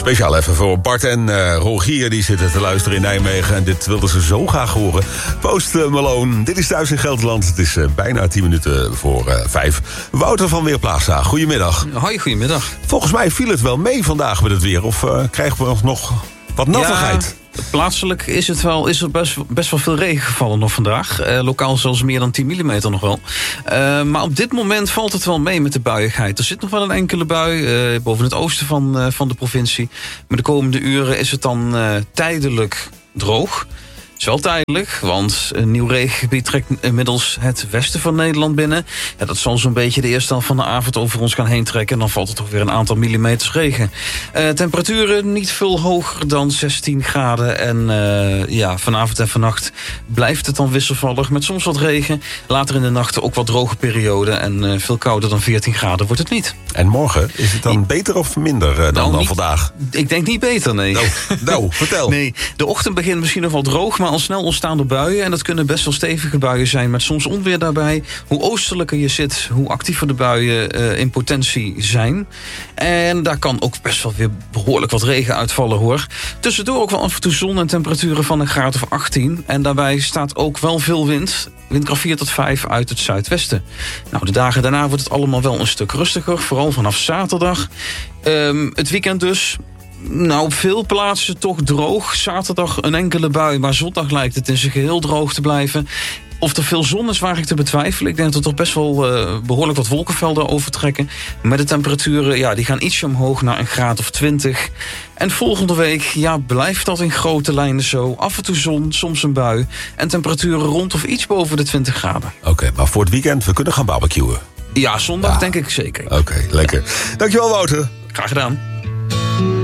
Speciaal even voor Bart en Rogier, die zitten te luisteren in Nijmegen. En dit wilden ze zo graag horen. Post Malone, dit is Thuis in Gelderland. Het is bijna 10 minuten voor 5. Wouter van Weerplaza, goedemiddag. Hoi, goedemiddag. Volgens mij viel het wel mee vandaag met het weer. Of krijgen we nog wat nattigheid? Ja, plaatselijk is er best wel veel regen gevallen nog vandaag. Lokaal zelfs meer dan 10 mm nog wel. Maar op dit moment valt het wel mee met de buiigheid. Er zit nog wel een enkele bui boven het oosten van de provincie. Maar de komende uren is het dan tijdelijk droog. Het is wel tijdelijk, want een nieuw regengebied trekt inmiddels het westen van Nederland binnen. Ja, dat zal zo'n beetje de eerste helft van de avond over ons gaan heen trekken. En dan valt er toch weer een aantal millimeters regen. Temperaturen niet veel hoger dan 16 graden. En vanavond en vannacht blijft het dan wisselvallig met soms wat regen. Later in de nacht ook wat droge periode. En veel kouder dan 14 graden wordt het niet. En morgen, is het dan beter of minder dan vandaag? Ik denk niet beter, nee. Nou, vertel. Nee, de ochtend begint misschien nog wel droog, maar al snel ontstaan er buien. En dat kunnen best wel stevige buien zijn, met soms onweer daarbij. Hoe oostelijker je zit, hoe actiever de buien in potentie zijn. En daar kan ook best wel weer behoorlijk wat regen uitvallen, hoor. Tussendoor ook wel af en toe zon en temperaturen van een graad of 18. En daarbij staat ook wel veel wind. Windkracht 4 tot 5 uit het zuidwesten. Nou, de dagen daarna wordt het allemaal wel een stuk rustiger. Vooral vanaf zaterdag. Het weekend dus. Nou, op veel plaatsen toch droog. Zaterdag een enkele bui, maar zondag lijkt het in zijn geheel droog te blijven. Of er veel zon is, waag ik te betwijfelen. Ik denk dat er toch best wel behoorlijk wat wolkenvelden overtrekken. Maar de temperaturen die gaan ietsje omhoog naar een graad of 20. En volgende week blijft dat in grote lijnen zo. Af en toe zon, soms een bui. En temperaturen rond of iets boven de 20 graden. Oké, maar voor het weekend, we kunnen gaan barbecuen. Ja, zondag denk ik zeker. Oké, lekker. Dankjewel, Wouter. Graag gedaan.